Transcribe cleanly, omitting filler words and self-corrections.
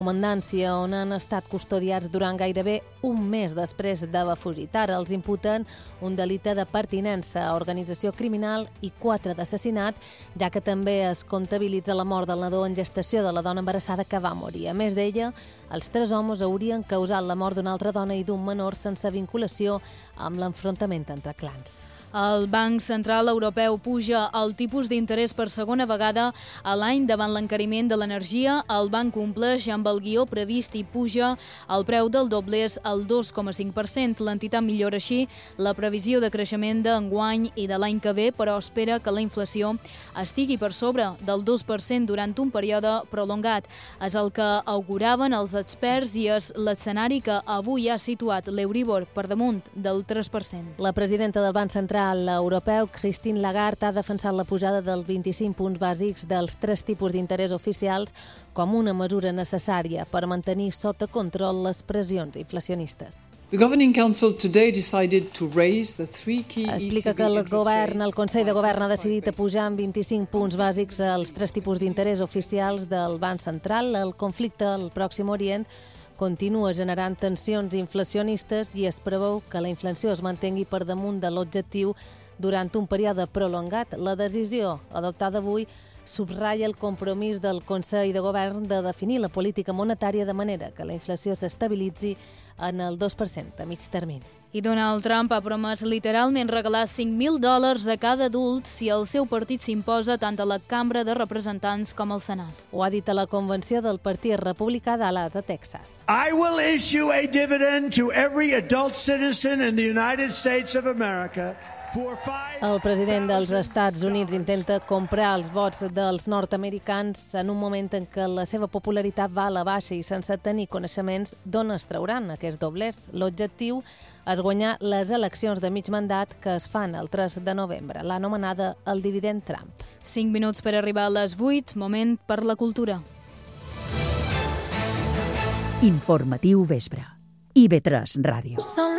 comandància on han estat custodiats durant gairebé un mes després d'haver fugit. Ara els imputen un delicte de pertinença a organització criminal i 4 d'assassinat, ja que també es comptabilitza la mort del nadó en gestació de la dona embarassada que va morir. A més d'ella, els 3 homes haurien causat la mort d'una altra dona i d'un menor sense vinculació amb l'enfrontament entre clans. El Banc Central Europeu puja el tipus d'interès per segona vegada a l'any davant l'encariment de l'energia. El banc compleix amb el guió previst i puja el preu del doblers al 2,5%. L'entitat millora així la previsió de creixement d'enguany i de l'any que ve, però espera que la inflació estigui per sobre del 2% durant un període prolongat. És el que auguraven els experts i és l'escenari que avui ha situat l'Euribor per damunt del 3%. La presidenta del Banc Central Europeu, Christine Lagarde, ha defensat la pujada dels 25 punts bàsics dels 3 tipus d'interès oficials com una mesura necessària per mantenir sota control les pressions inflacionistes. The Governing Council today decided to raise the 3 key Explica que el Consell de Govern ha decidit pujar en 25 punts bàsics els 3 tipus d'interès oficials del Banc Central. El conflicte al Pròxim Orient continua generant tensions inflacionistes i es preveu que la inflació es mantengui per damunt de l'objectiu durant un període prolongat. La decisió adoptada avui subratlla el compromís del Consell de Govern de definir la política monetària de manera que la inflació s'estabilitzi en el 2% a mig termini. I Donald Trump ha promès literalment regalar $5.000 a cada adult si el seu partit s'imposa tant a la Cambra de Representants com al Senat. Ho ha dit a la convenció del Partit Republicà Dallas, a Texas. I will issue a dividend to every adult citizen in the United States of America. El president dels Estats Units intenta comprar els vots dels nord-americans en un moment en què la seva popularitat va a la baixa i sense tenir coneixements d'on es trauran aquests doblers. L'objectiu és guanyar les eleccions de mig mandat que es fan el 3 de novembre, l'anomenada el dividend Trump. 5 minuts per arribar a les 8, moment per la cultura. Informatiu vespre. IB3 Ràdio.